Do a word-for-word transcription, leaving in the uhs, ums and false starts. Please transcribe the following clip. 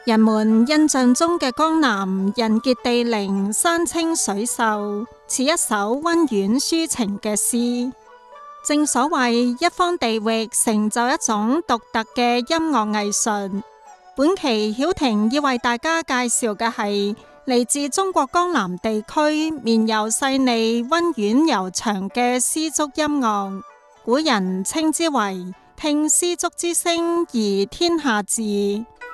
人們印象中嘅江南人傑地靈、山清水秀，似一首溫婉抒情嘅詩。正所謂一方地域成就一種獨特嘅音樂藝術。本期曉婷要為大家介紹嘅係嚟自中國江南地區綿柔細膩、溫婉悠長嘅絲竹音樂，古人稱之為聽絲竹之聲而天下治。